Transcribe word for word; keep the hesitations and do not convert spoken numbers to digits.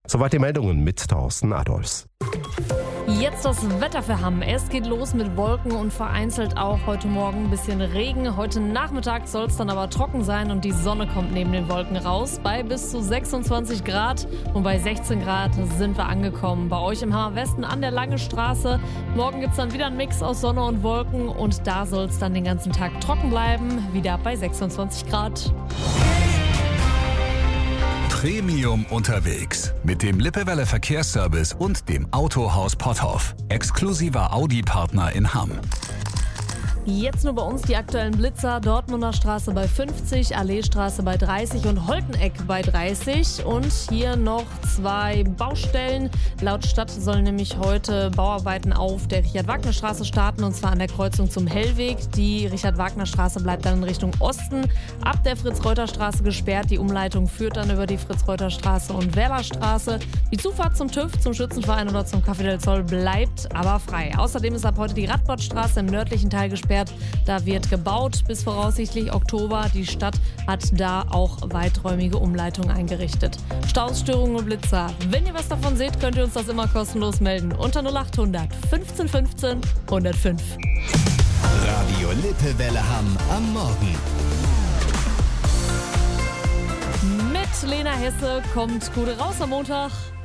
Soweit die Meldungen mit Thorsten Adolfs. Jetzt das Wetter für Hamm. Es geht los mit Wolken und vereinzelt auch heute Morgen ein bisschen Regen. Heute Nachmittag soll es dann aber trocken sein und die Sonne kommt neben den Wolken raus. Bei bis zu sechsundzwanzig Grad und bei sechzehn Grad sind wir angekommen. Bei euch im Hammer Westen an der Lange Straße. Morgen gibt es dann wieder einen Mix aus Sonne und Wolken und da soll es dann den ganzen Tag trocken bleiben. Wieder bei sechsundzwanzig Grad. Premium unterwegs mit dem Lippewelle Verkehrsservice und dem Autohaus Potthoff. Exklusiver Audi-Partner in Hamm. Jetzt nur bei uns die aktuellen Blitzer. Dortmunder Straße bei fünfzig, Alleestraße bei dreißig und Holteneck bei dreißig. Und hier noch zwei Baustellen. Laut Stadt sollen nämlich heute Bauarbeiten auf der Richard-Wagner-Straße starten, und zwar an der Kreuzung zum Hellweg. Die Richard-Wagner-Straße bleibt dann in Richtung Osten ab der Fritz-Reuter-Straße gesperrt. Die Umleitung führt dann über die Fritz-Reuter-Straße und Werlerstraße. Die Zufahrt zum TÜV, zum Schützenverein oder zum Café del Zoll bleibt aber frei. Außerdem ist ab heute die Radbottstraße im nördlichen Teil gesperrt. Da wird gebaut bis voraussichtlich Oktober. Die Stadt hat da auch weiträumige Umleitungen eingerichtet. Staus, Störungen und Blitzer. Wenn ihr was davon seht, könnt ihr uns das immer kostenlos melden. Unter null acht hundert fünfzehn fünfzehn hundertfünf. Radio Lippewelle Hamm am Morgen. Mit Lena Hesse kommt Gute raus am Montag.